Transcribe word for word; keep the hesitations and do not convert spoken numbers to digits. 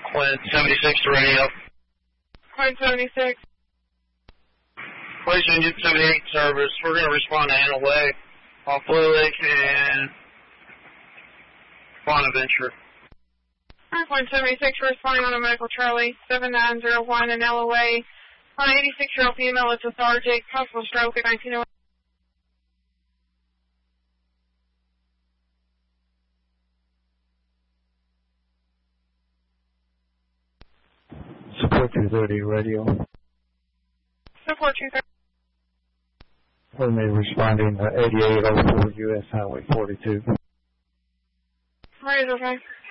Quint seventy-six to radio. Quint seventy-six. Place engine seventy-eight service. We're going to respond to Anna Way off Blue Lake and Bonaventure. Quint seventy-six, we're responding on a medical Charlie seven nine zero one in L O A. On an eighty-six-year-old female that's lethargic, possible stroke at nineteen oh eight. Support two thirty radio. Support two thirty. Only responding to eighty-eight oh four U S Highway forty-two. Razor five.